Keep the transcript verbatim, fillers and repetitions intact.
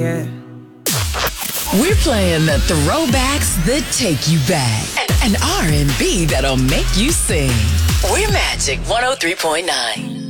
yeah. We're playing the throwbacks that take you back and, and R and B that'll make you sing. We're Magic one oh three point nine.